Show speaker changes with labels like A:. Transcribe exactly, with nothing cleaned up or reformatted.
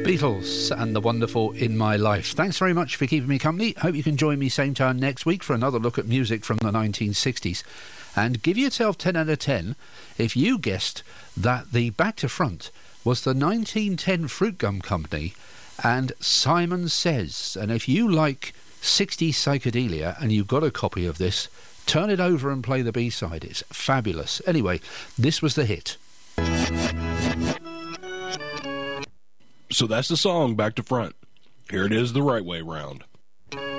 A: Beatles and the wonderful In My Life. Thanks very much for keeping me company. Hope you can join me same time next week for another look at music from the nineteen sixties. And give yourself ten out of ten if you guessed that the Back to Front was the nineteen ten Fruit Gum Company and Simon Says. And if you like sixties psychedelia and you've got a copy of this, turn it over and play the B-side. It's fabulous. Anyway, this was the hit.
B: So that's the song, Back to Front. Here it is the right way round.